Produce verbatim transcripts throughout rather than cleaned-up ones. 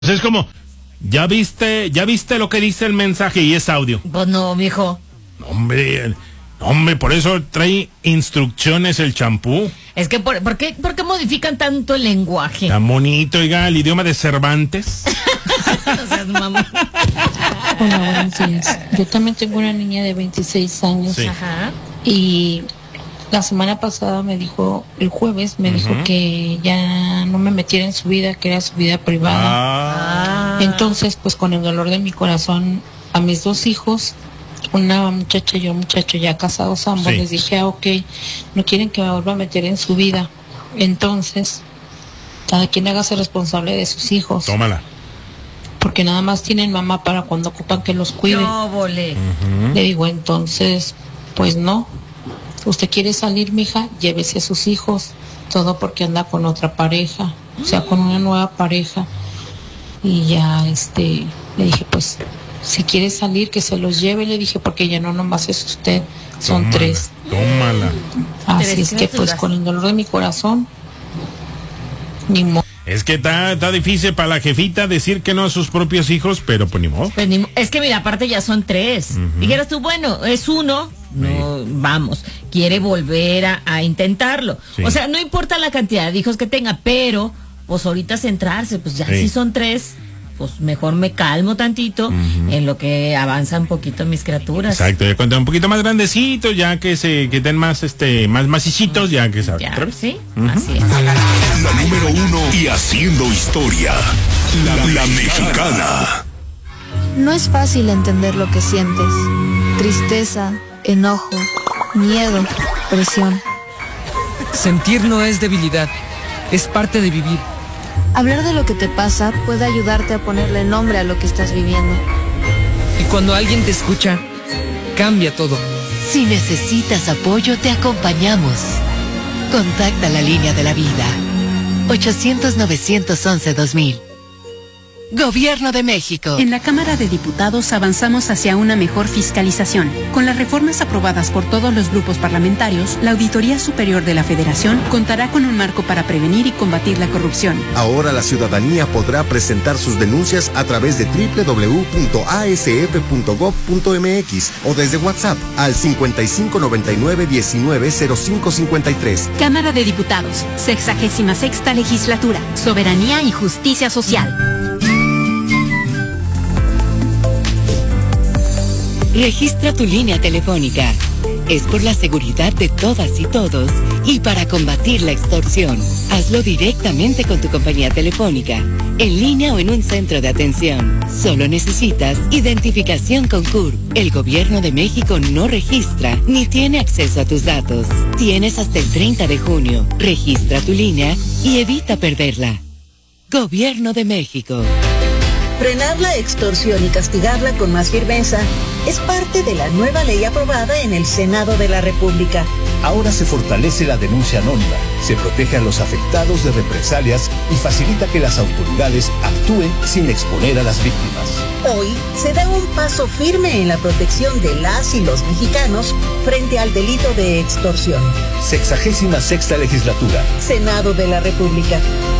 Es como, ¿ya viste, ya viste lo que dice el mensaje y es audio? Pues no, mijo. Hombre, hombre, por eso trae instrucciones el champú. Es que, ¿por, ¿por qué, por qué modifican tanto el lenguaje? Tan bonito, oiga, el idioma de Cervantes. No seas mamá. Hola, buenos días. Yo también tengo una niña de veintiséis años. Sí. Ajá. Y la semana pasada me dijo, el jueves me uh-huh. dijo que ya no me metiera en su vida, que era su vida privada. Ah. Entonces, pues con el dolor de mi corazón, a mis dos hijos, una muchacha y un muchacho ya casados ambos, sí. les dije, ah, ok, no quieren que me vuelva a meter en su vida. Entonces, cada quien hágase responsable de sus hijos. Tómala. Porque nada más tienen mamá para cuando ocupan que los cuide. No, vole. Uh-huh. Le digo, entonces, pues no. Usted quiere salir, mija, llévese a sus hijos. Todo porque anda con otra pareja, o sea, con una nueva pareja. Y ya, este, le dije, pues, si quiere salir, que se los lleve, le dije, porque ya no nomás es usted, son tómala, tres. Tómala. Así es que, pues, con el dolor de mi corazón, ni modo. Es que está, está difícil para la jefita decir que no a sus propios hijos, pero pues ni modo. Pues ni, es que mira, aparte ya son tres. Uh-huh. Dijeras tú, bueno, es uno, no, sí. vamos, quiere volver a, a intentarlo. Sí. O sea, no importa la cantidad de hijos que tenga, pero pues ahorita centrarse, pues ya sí. si son tres, pues mejor me calmo tantito uh-huh. en lo que avanzan un poquito mis criaturas. Exacto, ya cuando un poquito más grandecitos, ya que se que den más este más macicitos, uh-huh. ya que saben. Ya, sí, uh-huh. así es. La número uno y haciendo historia, la, la mexicana. No es fácil entender lo que sientes. Tristeza, enojo, miedo, presión. Sentir no es debilidad, es parte de vivir. Hablar de lo que te pasa puede ayudarte a ponerle nombre a lo que estás viviendo. Y cuando alguien te escucha, cambia todo. Si necesitas apoyo, te acompañamos. Contacta la línea de la vida. ochocientos, novecientos once, dos mil. Gobierno de México. En la Cámara de Diputados avanzamos hacia una mejor fiscalización. Con las reformas aprobadas por todos los grupos parlamentarios, la Auditoría Superior de la Federación contará con un marco para prevenir y combatir la corrupción. Ahora la ciudadanía podrá presentar sus denuncias a través de doble u doble u doble u punto a s f punto gob punto m x o desde WhatsApp al cincuenta y cinco noventa y nueve diecinueve cero cinco cincuenta y tres. Cámara de Diputados, sexagésima sexta legislatura, soberanía y justicia social. Registra tu línea telefónica. Es por la seguridad de todas y todos y para combatir la extorsión. Hazlo directamente con tu compañía telefónica, en línea o en un centro de atención. Solo necesitas identificación con C U R. El Gobierno de México no registra ni tiene acceso a tus datos. Tienes hasta el treinta de junio. Registra tu línea y evita perderla. Gobierno de México. Frenar la extorsión y castigarla con más firmeza es parte de la nueva ley aprobada en el Senado de la República. Ahora se fortalece la denuncia anónima, se protege a los afectados de represalias y facilita que las autoridades actúen sin exponer a las víctimas. Hoy se da un paso firme en la protección de las y los mexicanos frente al delito de extorsión. Sexagésima sexta legislatura. Senado de la República.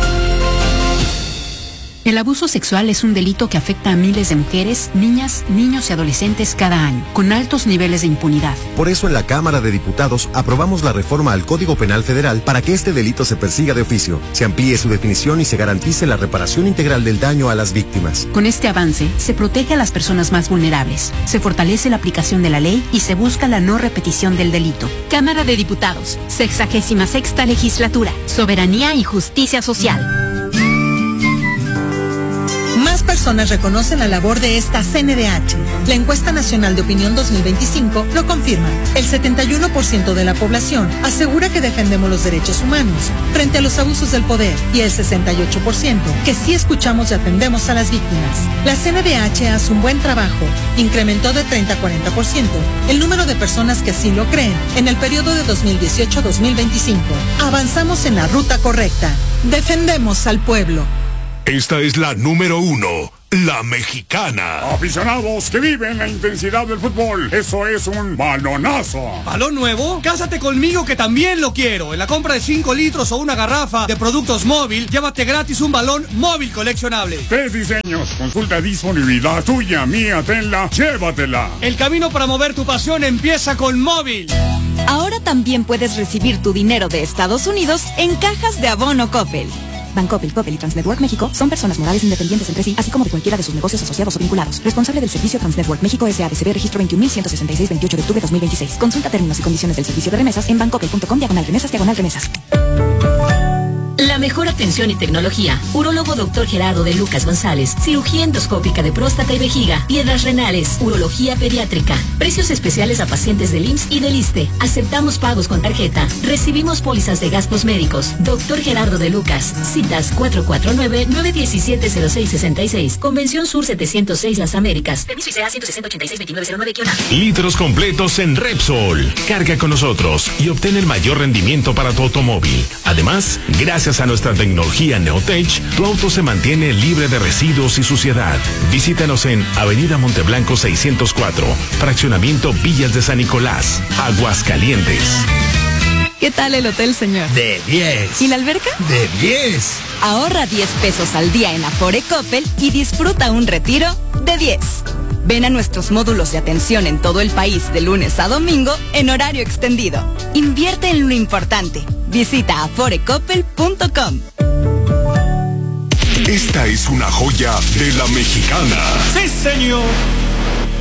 El abuso sexual es un delito que afecta a miles de mujeres, niñas, niños y adolescentes cada año, con altos niveles de impunidad. Por eso en la Cámara de Diputados aprobamos la reforma al Código Penal Federal para que este delito se persiga de oficio, se amplíe su definición y se garantice la reparación integral del daño a las víctimas. Con este avance, se protege a las personas más vulnerables, se fortalece la aplicación de la ley y se busca la no repetición del delito. Cámara de Diputados, sexagésima sexta legislatura, soberanía y justicia social. Más personas reconocen la labor de esta C N D H. La encuesta nacional de opinión dos mil veinticinco lo confirma. El setenta y uno por ciento de la población asegura que defendemos los derechos humanos frente a los abusos del poder y el sesenta y ocho por ciento que sí escuchamos y atendemos a las víctimas. La C N D H hace un buen trabajo. Incrementó de treinta a cuarenta por ciento el número de personas que así lo creen en el periodo de dos mil dieciocho a dos mil veinticinco. Avanzamos en la ruta correcta. Defendemos al pueblo. Esta es la número uno, La Mexicana. Aficionados que viven la intensidad del fútbol, eso es un balonazo. ¿Balón nuevo? Cásate conmigo que también lo quiero. En la compra de cinco litros o una garrafa de productos móvil, llévate gratis un balón móvil coleccionable. Tres diseños, consulta disponibilidad tuya, mía, tenla, llévatela. El camino para mover tu pasión empieza con móvil. Ahora también puedes recibir tu dinero de Estados Unidos en cajas de abono Coppel. Bancoppel, Coppel y Transnetwork México son personas morales independientes entre sí, así como de cualquiera de sus negocios asociados o vinculados. Responsable del servicio Transnetwork México S A D C B, registro veintiún mil ciento sesenta y seis, veintiocho de octubre de dos mil veintiséis. Consulta términos y condiciones del servicio de remesas en bancoppel.com diagonal remesas diagonal remesas. La mejor atención y tecnología. Urólogo doctor Gerardo de Lucas González. Cirugía endoscópica de próstata y vejiga. Piedras renales. Urología pediátrica. Precios especiales a pacientes del I M S S y del ISSSTE. Aceptamos pagos con tarjeta. Recibimos pólizas de gastos médicos. Doctor Gerardo de Lucas. Citas cuatro cuatro nueve, nueve uno siete, cero seis seis seis. Convención Sur setecientos seis Las Américas. Permiso I C E A ciento sesenta, ochenta y seis, veintinueve cero nueve A. Litros completos en Repsol. Carga con nosotros y obtén el mayor rendimiento para tu automóvil. Además, gracias a nuestra tecnología Neotech, tu auto se mantiene libre de residuos y suciedad. Visítanos en Avenida Monteblanco seiscientos cuatro, Fraccionamiento Villas de San Nicolás, Aguascalientes. ¿Qué tal el hotel, señor? De diez. ¿Y la alberca? De diez. Ahorra diez pesos al día en Afore Coppel y disfruta un retiro de diez. Ven a nuestros módulos de atención en todo el país de lunes a domingo en horario extendido. Invierte en lo importante. Visita afore coppel punto com. Esta es una joya de La Mexicana. ¡Sí, señor!